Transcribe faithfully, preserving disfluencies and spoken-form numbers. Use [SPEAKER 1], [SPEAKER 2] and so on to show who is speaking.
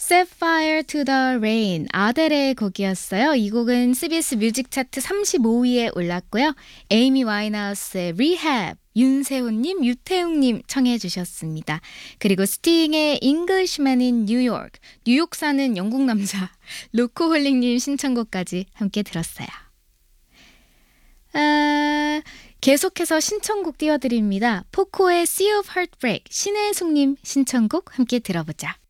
[SPEAKER 1] Set Fire to the Rain, 아델의 곡이었어요. 이 곡은 씨비에스 뮤직 차트 삼십오 위에 올랐고요. 에이미 와인하우스의 Rehab, 윤세훈님, 유태웅님 청해 주셨습니다. 그리고 스팅의 Englishman in New York, 뉴욕 사는 영국 남자 로코홀릭님 신청곡까지 함께 들었어요. 아, 계속해서 신청곡 띄워드립니다. 포코의 Sea of Heartbreak, 신혜숙님 신청곡 함께 들어보자.